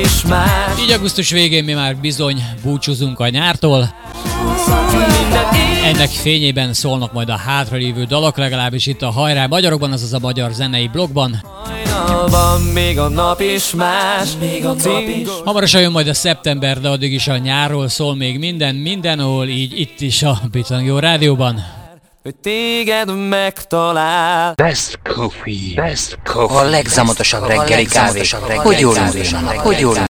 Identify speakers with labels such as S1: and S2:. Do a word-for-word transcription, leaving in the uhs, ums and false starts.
S1: Így augusztus végén mi már bizony búcsúzunk a nyártól. Ennek fényében szólnak majd a hátralévő dalok, legalábbis itt a Hajrá Magyarokban, azaz a magyar zenei blogban.
S2: Még a nap is más, még a nap is.
S1: Hamarosan jön majd a szeptember, de addig is a nyárról szól még minden, mindenhol, így itt is a Bitangó Rádióban.
S2: Hogy téged megtalál.
S3: Best coffee, best coffee.
S4: A legzamotosabb reggeli kávé. Hogy jól induljanak, hogy jól